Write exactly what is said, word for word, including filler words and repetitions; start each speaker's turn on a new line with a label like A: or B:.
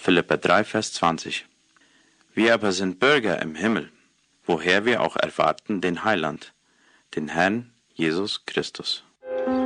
A: Philipper drei, Vers zwanzig. Wir aber sind Bürger im Himmel, woher wir auch erwarten den Heiland, den Herrn Jesus Christus.